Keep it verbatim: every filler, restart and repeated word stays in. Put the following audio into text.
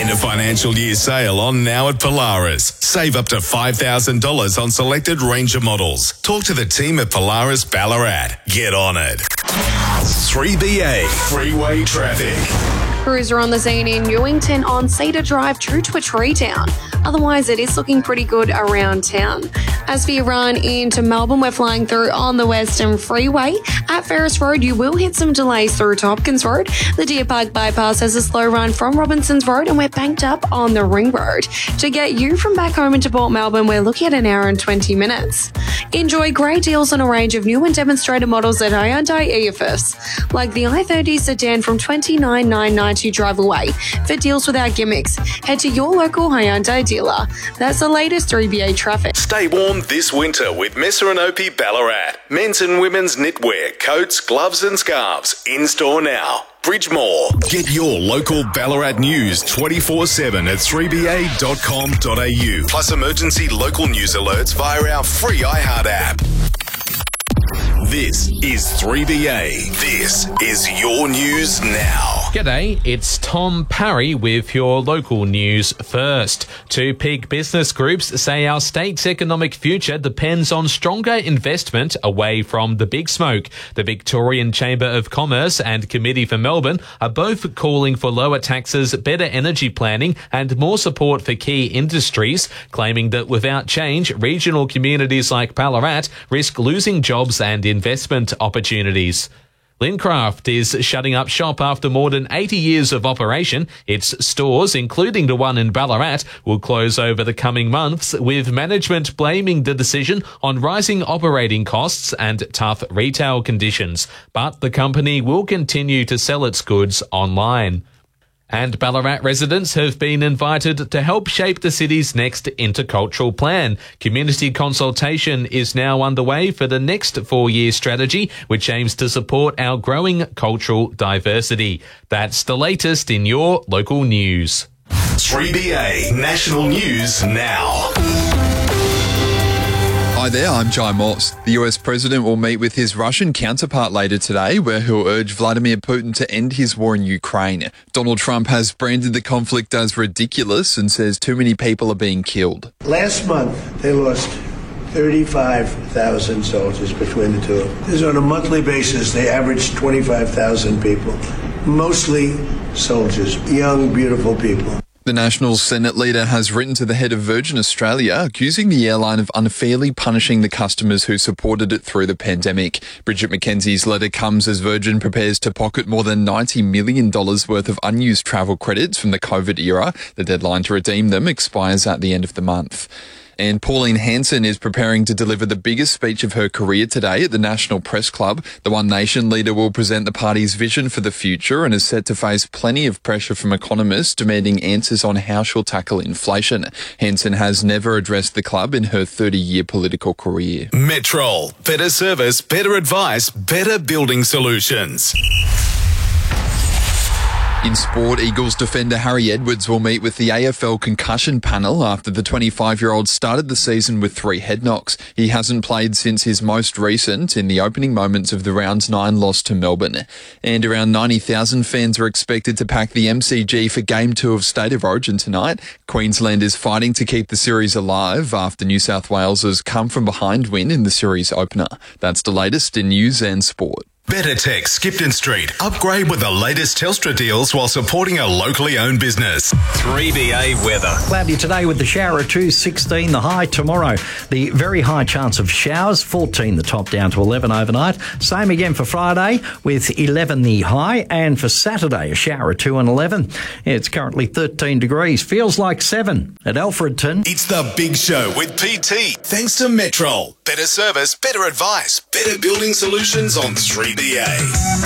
End of financial year sale on now at Polaris. Save up to five thousand dollars on selected Ranger models. Talk to the team at Polaris Ballarat. Get on it. three B A Freeway Traffic. Crews are on the scene in Newington on Cedar Drive true to a tree town. Otherwise, it is looking pretty good around town. As for your run into Melbourne, we're flying through on the Western Freeway. At Ferris Road, you will hit some delays through to Hopkins Road. The Deer Park Bypass has a slow run from Robinsons Road, and we're banked up on the Ring Road. To get you from back home into Port Melbourne, we're looking at an hour and twenty minutes. Enjoy great deals on a range of new and demonstrator models at Hyundai E F S, like the i thirty sedan from twenty-nine thousand nine hundred ninety dollars to drive away. For deals without gimmicks, head to your local Hyundai dealer. That's the latest three B A traffic. Stay warm this winter with Messer and Opie Ballarat. Men's and women's knitwear, coats, gloves and scarves. In store now. Bridgemore. Get your local Ballarat news twenty-four seven at three b a dot com dot a u. Plus emergency local news alerts via our free iHeart app. This is three B A. This is your news now. G'day, it's Tom Parry with your local news first. Two peak business groups say our state's economic future depends on stronger investment away from the big smoke. The Victorian Chamber of Commerce and Committee for Melbourne are both calling for lower taxes, better energy planning and more support for key industries, claiming that without change, regional communities like Ballarat risk losing jobs and investment opportunities. Lincraft is shutting up shop after more than eighty years of operation. Its stores, including the one in Ballarat, will close over the coming months, with management blaming the decision on rising operating costs and tough retail conditions. But the company will continue to sell its goods online. And Ballarat residents have been invited to help shape the city's next intercultural plan. Community consultation is now underway for the next four-year strategy, which aims to support our growing cultural diversity. That's the latest in your local news. three B A National News Now. Hi there, I'm Jai Moss. The U S president will meet with his Russian counterpart later today, where he'll urge Vladimir Putin to end his war in Ukraine. Donald Trump has branded the conflict as ridiculous and says too many people are being killed. Last month, they lost thirty-five thousand soldiers between the two of them. This is on a monthly basis. They average twenty-five thousand people, mostly soldiers, young, beautiful people. The National Senate leader has written to the head of Virgin Australia, accusing the airline of unfairly punishing the customers who supported it through the pandemic. Bridget McKenzie's letter comes as Virgin prepares to pocket more than ninety million dollars worth of unused travel credits from the COVID era. The deadline to redeem them expires at the end of the month. And Pauline Hanson is preparing to deliver the biggest speech of her career today at the National Press Club. The One Nation leader will present the party's vision for the future and is set to face plenty of pressure from economists demanding answers on how she'll tackle inflation. Hanson has never addressed the club in her thirty-year political career. Metrol. Better service, better advice, better building solutions. In sport, Eagles defender Harry Edwards will meet with the A F L concussion panel after the twenty-five-year-old started the season with three head knocks. He hasn't played since his most recent in the opening moments of the round nine loss to Melbourne. And around ninety thousand fans are expected to pack the M C G for Game two of State of Origin tonight. Queensland is fighting to keep the series alive after New South Wales' come-from-behind win in the series opener. That's the latest in news and sport. Better Tech Skipton Street. Upgrade with the latest Telstra deals while supporting a locally owned business. three B A weather. Cloudy today with the shower at two, sixteen the high tomorrow. The very high chance of showers, fourteen the top down to eleven overnight. Same again for Friday with eleven the high. And for Saturday, a shower at two and eleven. It's currently thirteen degrees. Feels like seven at Alfredton. It's the big show with P T. Thanks to Metrol. Better service, better advice, better building solutions on three B A.